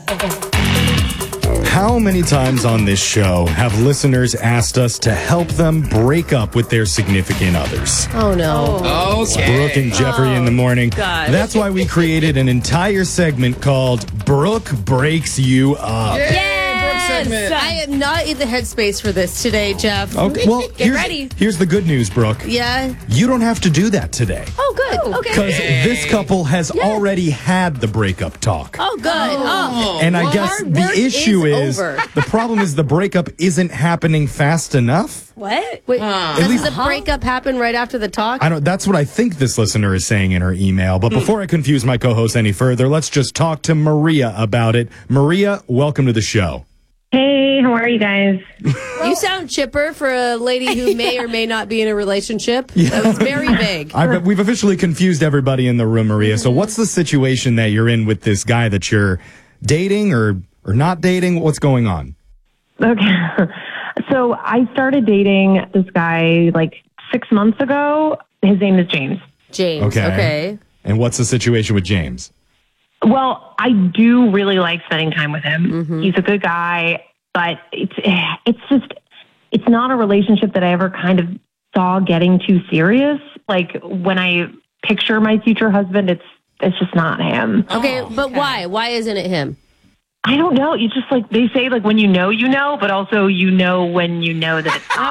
How many times on this show have listeners asked us to help them break up with their significant others? Oh, no. Brooke and Jeffrey in the morning. God. That's why we created an entire segment called Brooke Breaks You Up. Yes! I am not in the headspace for this today, Jeff. Okay, well, Get ready. Here's the good news, Brooke. Yeah? You don't have to do that today. Oh, good. Okay. Because this couple has already had the breakup talk. Oh, good. Oh. And I guess Hard the work issue is over. the problem is the breakup isn't happening fast enough. What? Wait, doesn't the breakup happen right after the talk? That's what I think this listener is saying in her email. But before I confuse my co-host any further, let's just talk to Maria about it. Maria, welcome to the show. Hey, how are you guys? You sound chipper for a lady who may or may not be in a relationship. That was very vague. We've officially confused everybody in the room, Maria. So what's the situation that you're in with this guy that you're dating or not dating? What's going on? Okay. So I started dating this guy like 6 months ago. His name is James. James. Okay. And what's the situation with James? Well, I do really like spending time with him. Mm-hmm. He's a good guy, but it's not a relationship that I ever kind of saw getting too serious. Like when I picture my future husband, it's just not him. Okay, but why? Why isn't it him? I don't know. You just like, they say like when you know, but also you know when you know that it's not.